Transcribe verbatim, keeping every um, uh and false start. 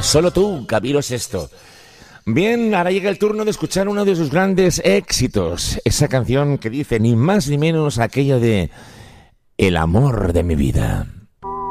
Solo tú, Camilo Sesto. Bien, ahora llega el turno de escuchar uno de sus grandes éxitos. Esa canción que dice ni más ni menos aquello de El amor de mi vida.